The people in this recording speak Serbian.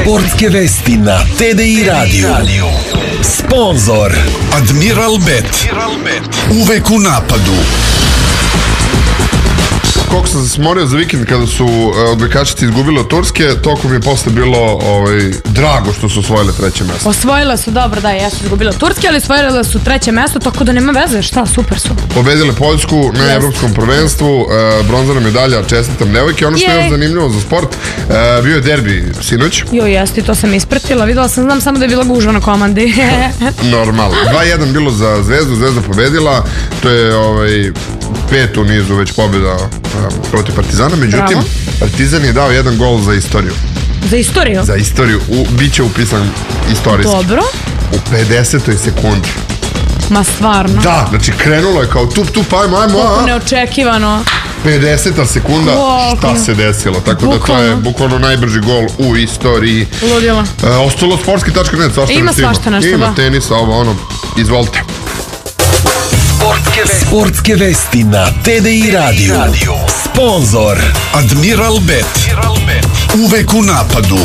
Sportske vesti na TDI Radio. Sponzor Admiral Bet. Uvek u napadu. Koliko sam se smorio za vikend kada su odbojkašice izgubile od Turske, toliko mi je posle bilo drago što su osvojile treće mesto. Osvojile su, dobro, da, jesu izgubile od Turske, ali osvojile su treće mesto, tako da nema veze, šta, super su. Pobedile Poljsku na evropskom prvenstvu, bronzana medalja, čestitam devojke. Ono što je još zanimljivo za sport, bio je derbi sinoć. Jo, jeste, to sam ispratila, videla sam, znam samo da je bila gužva na komandi. Normalno. 2-1 bilo za Zvezdu, Zvezda pobedila, to je pet u nizu već pobjeda protiv Partizana, međutim, Partizan je dao jedan gol za istoriju. Za istoriju? Za istoriju, biće upisan istorijski. Dobro. U 50. sekundi. Ma stvarno? Da, znači krenulo je kao tup, ajmo. Koliko neočekivano. 50. sekunda, šta se desilo, tako da to je bukvalno najbrži gol u istoriji. Ludilo. Ostalo sportski.net, ima svašta nešto, da. Ima tenisa, izvolite. Sportske vesti na TDI Radio. Sponzor Admiral Bet. Uvek u napadu.